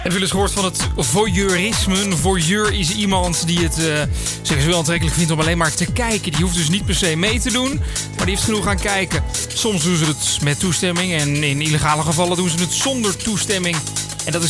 Heb je wel eens gehoord van het voyeurisme? Een voyeur is iemand die het seksueel aantrekkelijk vindt om alleen maar te kijken. Die hoeft dus niet per se mee te doen, maar die heeft genoeg aan kijken. Soms doen ze het met toestemming en in illegale gevallen doen ze het zonder toestemming.